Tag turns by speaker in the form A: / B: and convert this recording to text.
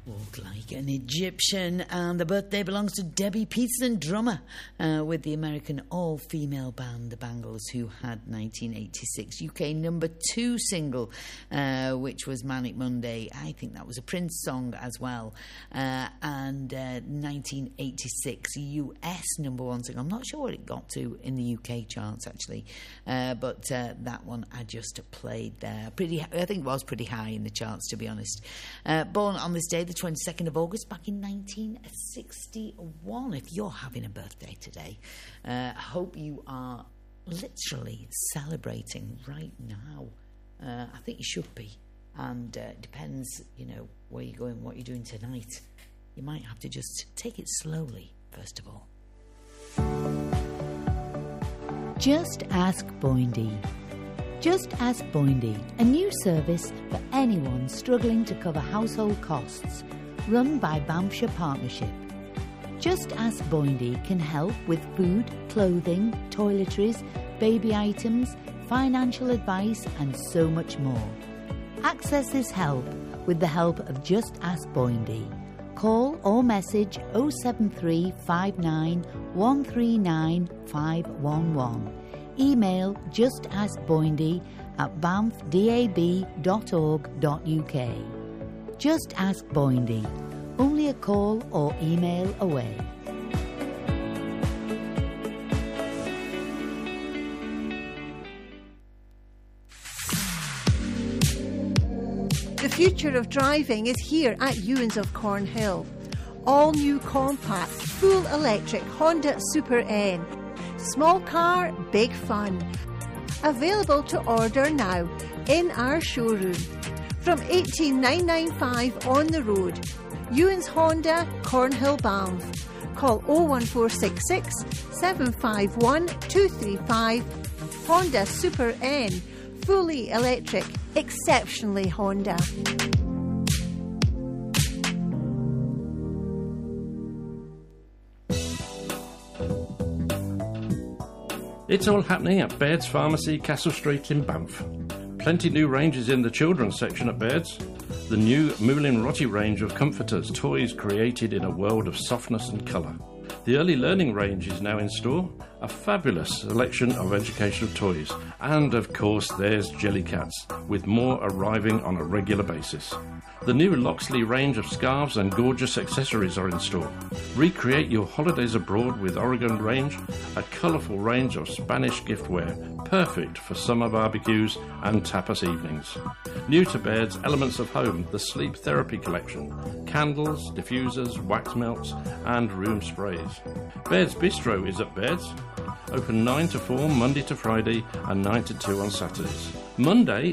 A: Walk like an Egyptian, and the birthday belongs to Debbie Peterson, drummer with the American all-female band The Bangles, who had 1986 UK number 2 single, which was Manic Monday. I think that was a Prince song as well, and 1986 US number 1 single. I'm not sure what it got to in the UK charts actually, but that one I just played there. I think it was pretty high in the charts, to be honest. Born on this day, the 22nd of August, back in 1961. If you're having a birthday today, I hope you are literally celebrating right now. I think you should be, and it depends, where you're going, what you're doing tonight. You might have to just take it slowly, first of all.
B: Just Ask Boindy. Just Ask Boindy, a new service for anyone struggling to cover household costs, run by Banffshire Partnership. Just Ask Boindy can help with food, clothing, toiletries, baby items, financial advice and so much more. Access this help with the help of Just Ask Boindy. Call or message 073 59 139 511. Email justaskboindy@banffdab.org.uk. Just Ask Boindy. Only a call or email away.
C: The future of driving is here at Ewins of Cornhill. All new compact, full electric Honda Super N. Small car, big fun. Available to order now in our showroom. From 18995 on the road. Ewins Honda, Cornhill, Banff. Call 01466 751 235. Honda Super N. Fully electric, exceptionally Honda.
D: It's all happening at Baird's Pharmacy, Castle Street in Banff. Plenty new ranges in the children's section at Baird's. The new Moulin Rotti range of comforters, toys created in a world of softness and colour. The early learning range is now in store, a fabulous selection of educational toys. And of course there's Jellycats, with more arriving on a regular basis. The new Loxley range of scarves and gorgeous accessories are in store. Recreate your holidays abroad with Oregon range, a colourful range of Spanish giftware, perfect for summer barbecues and tapas evenings. New to Baird's Elements of Home, the Sleep Therapy Collection, candles, diffusers, wax melts and room sprays. Baird's Bistro is at Baird's, open 9 to 4 Monday to Friday and 9 to 2 on Saturdays. Monday